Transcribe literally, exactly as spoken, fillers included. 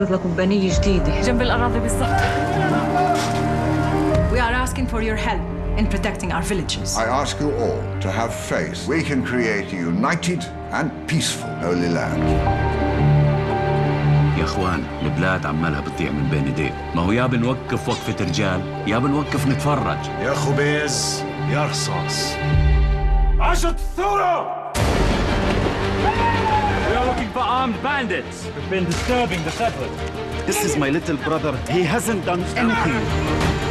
لكم بنية جديدة جنب الأراضي بالضبط. We are asking for your help in protecting our villages. I ask you all to have faith. We can create a united and peaceful Holy Land. يا اخوان البلاد عمالها بتضيع من بين ايديه، ما هو يا بنوقف وقفة رجال يا بنوقف نتفرج. يا خبيز يا رصاص. عشت الثورة! We are looking for armed bandits who've been disturbing the settlers. This is my little brother. He hasn't done anything.